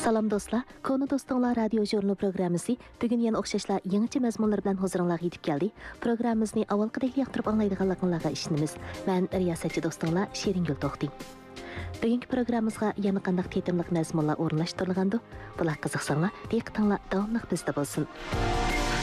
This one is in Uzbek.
Salam dostlar, Konu Dostlar radio jurnalı programımızı bugün yana o'xshashlar yangicha mazmunlar bilan huzuringizga yetib keldi. Programmamizni avvalgidek yoqtirib anglaydiganligingizga ishonamiz. Men riyosatchi do'stinglar Sheringul To'xti. Bugungi programmamizga yana qanday tetimliq mazmunlar o'rinlashtirilgandi? Bular qiziqsanglar, diqqatinglar davomli bizda bo'lsin.